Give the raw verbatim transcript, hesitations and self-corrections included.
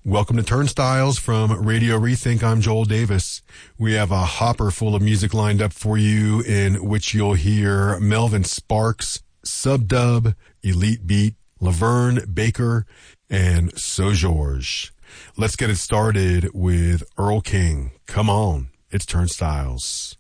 Welcome to Turnstiles from Radio Rethink. I'm Joel Davis. We have a hopper full of music lined up for you, in which you'll hear Melvin Sparks, Subdub, Elite Beat, Laverne Baker, and So George. Let's get it started with Earl King. Come on, it's Turnstiles.